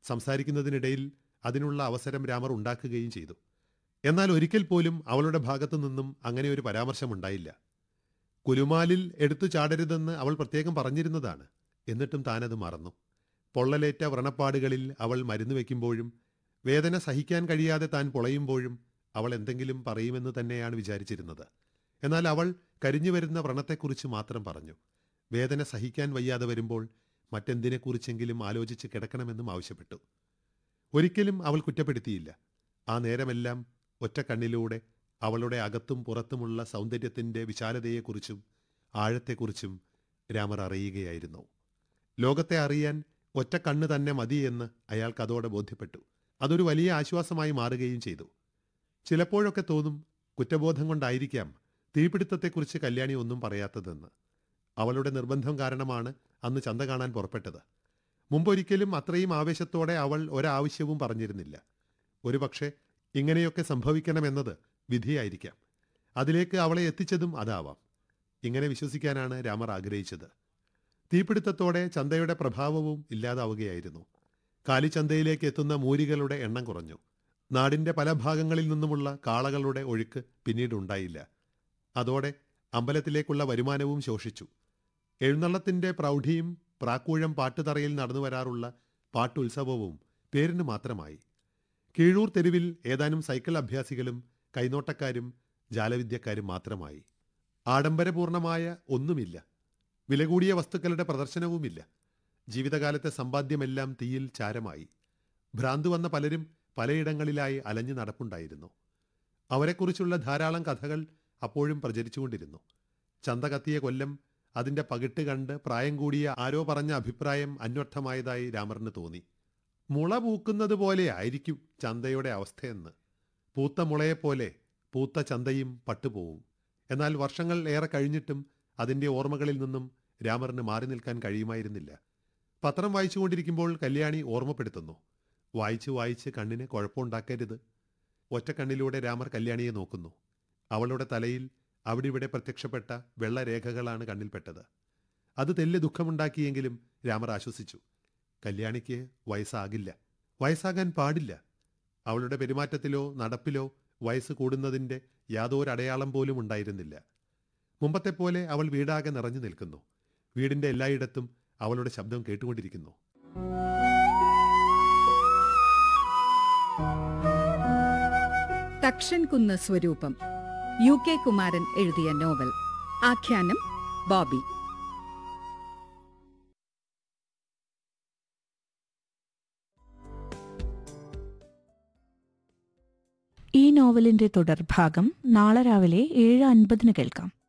സംസാരിക്കുന്നതിനിടയിൽ അതിനുള്ള അവസരം രാമർ ഉണ്ടാക്കുകയും ചെയ്തു. എന്നാൽ ഒരിക്കൽ പോലും അവളുടെ ഭാഗത്തു നിന്നും അങ്ങനെ ഒരു പരാമർശമുണ്ടായില്ല. കുലുമാലിൽ എടുത്തു ചാടരുതെന്ന് അവൾ പ്രത്യേകം പറഞ്ഞിരുന്നതാണ്. എന്നിട്ടും താനത് മറന്നു. പൊള്ളലേറ്റ വ്രണപ്പാടുകളിൽ അവൾ മരുന്ന് വയ്ക്കുമ്പോഴും വേദന സഹിക്കാൻ കഴിയാതെ താൻ പൊളയുമ്പോഴും അവൾ എന്തെങ്കിലും പറയുമെന്ന് തന്നെയാണ് വിചാരിച്ചിരുന്നത്. എന്നാൽ അവൾ കരിഞ്ഞു വരുന്ന വ്രണത്തെക്കുറിച്ച് മാത്രം പറഞ്ഞു. വേദന സഹിക്കാൻ വയ്യാതെ വരുമ്പോൾ മറ്റെന്തിനെക്കുറിച്ചെങ്കിലും ആലോചിച്ച് കിടക്കണമെന്നും ആവശ്യപ്പെട്ടു. ഒരിക്കലും അവൾ കുറ്റപ്പെടുത്തിയില്ല. ആ നേരമെല്ലാം ഒറ്റ കണ്ണിലൂടെ അവളുടെ അകത്തും പുറത്തുമുള്ള സൗന്ദര്യത്തിൻ്റെ വിശാലതയെക്കുറിച്ചും ആഴത്തെക്കുറിച്ചും രാമർ അറിയുകയായിരുന്നു. ലോകത്തെ അറിയാൻ ഒറ്റ കണ്ണ് തന്നെ മതിയെന്ന് അയാൾക്കതോടെ ബോധ്യപ്പെട്ടു. അതൊരു വലിയ ആശ്വാസമായി മാറുകയും ചെയ്തു. ചിലപ്പോഴൊക്കെ തോന്നും, കുറ്റബോധം കൊണ്ടായിരിക്കാം തീപിടുത്തത്തെക്കുറിച്ച് കല്യാണി ഒന്നും പറയാത്തതെന്ന്. അവളുടെ നിർബന്ധം കാരണമാണ് അന്ന് ചന്ത കാണാൻ പുറപ്പെട്ടത്. മുമ്പൊരിക്കലും അത്രയും ആവേശത്തോടെ അവൾ ഒരാവശ്യവും പറഞ്ഞിരുന്നില്ല. ഒരുപക്ഷെ ഇങ്ങനെയൊക്കെ സംഭവിക്കണമെന്നത് വിധിയായിരിക്കാം. അതിലേക്ക് അവളെ എത്തിച്ചതും അതാവാം. ഇങ്ങനെ വിശ്വസിക്കാനാണ് രാമർ ആഗ്രഹിച്ചത്. തീപിടുത്തത്തോടെ ചന്തയുടെ പ്രഭാവവും ഇല്ലാതാവുകയായിരുന്നു. കാലിച്ചന്തയിലേക്ക് എത്തുന്ന മൂരികളുടെ എണ്ണം കുറഞ്ഞു. നാടിൻ്റെ പല ഭാഗങ്ങളിൽ നിന്നുമുള്ള കാളകളുടെ ഒഴുക്ക് പിന്നീടുണ്ടായില്ല. അതോടെ അമ്പലത്തിലേക്കുള്ള വരുമാനവും ശോഷിച്ചു. എഴുന്നള്ളത്തിൻ്റെ പ്രൗഢിയും പ്രാക്കൂഴം പാട്ടുതറയിൽ നടന്നു വരാറുള്ള പാട്ടുത്സവവും പേരിന് മാത്രമായി. കീഴൂർ തെരുവിൽ ഏതാനും സൈക്കിൾ അഭ്യാസികളും കൈനോട്ടക്കാരും ജാലവിദ്യക്കാരും മാത്രമായി. ആഡംബരപൂർണമായ ഒന്നുമില്ല. വില കൂടിയ വസ്തുക്കളുടെ പ്രദർശനവുമില്ല. ജീവിതകാലത്തെ സമ്പാദ്യമെല്ലാം തീയിൽ ചാരമായി. ഭ്രാന്ത് വന്ന പലരും പലയിടങ്ങളിലായി അലഞ്ഞു നടപ്പുണ്ടായിരുന്നു. അവരെക്കുറിച്ചുള്ള ധാരാളം കഥകൾ അപ്പോഴും പ്രചരിച്ചുകൊണ്ടിരുന്നു. ചന്ത കത്തിയ കൊല്ലം, അതിൻ്റെ പകിട്ട് കണ്ട് പ്രായം കൂടിയ ആരോ പറഞ്ഞ അഭിപ്രായം അന്വർത്ഥമായതായി രാമറിന് തോന്നി. മുള പൂക്കുന്നത് പോലെ ആയിരിക്കും ചന്തയുടെ അവസ്ഥയെന്ന്. പൂത്ത മുളയെപ്പോലെ പൂത്ത ചന്തയും പട്ടുപോവും. എന്നാൽ വർഷങ്ങൾ ഏറെ കഴിഞ്ഞിട്ടും അതിൻ്റെ ഓർമ്മകളിൽ നിന്നും രാമറിന് മാറി നിൽക്കാൻ കഴിയുമായിരുന്നില്ല. പത്രം വായിച്ചുകൊണ്ടിരിക്കുമ്പോൾ കല്യാണി ഓർമ്മപ്പെടുത്തുന്നു, വായിച്ച് വായിച്ച് കണ്ണിന് കുഴപ്പമുണ്ടാക്കരുത്. ഒറ്റക്കണ്ണിലൂടെ രാമർ കല്യാണിയെ നോക്കുന്നു. അവളുടെ തലയിൽ അവിടിവിടെ പ്രത്യക്ഷപ്പെട്ട വെള്ളരേഖകളാണ് കണ്ണിൽപ്പെട്ടത്. അത് തെല്ല് ദുഃഖമുണ്ടാക്കിയെങ്കിലും രാമർ ആശ്വസിച്ചു. കല്യാണിക്ക് വയസ്സാകില്ല, വയസ്സാകാൻ പാടില്ല. അവളുടെ പെരുമാറ്റത്തിലോ നടപ്പിലോ വയസ്സ് കൂടുന്നതിൻ്റെ യാതൊരടയാളം പോലും ഉണ്ടായിരുന്നില്ല. മുമ്പത്തെപ്പോലെ അവൾ വീടാകെ നിറഞ്ഞു നിൽക്കുന്നു. വീടിൻ്റെ എല്ലായിടത്തും അവളുടെ ശബ്ദം കേട്ടുകൊണ്ടിരിക്കുന്നു. തക്ഷൻകുന്ന് സ്വരൂപം, UK കുമാരൻ എഴുതിയ നോവൽ. ആഖ്യാനം ബോബി. ഈ നോവലിന്റെ തുടർഭാഗം നാളെ രാവിലെ 7:50 കേൾക്കാം.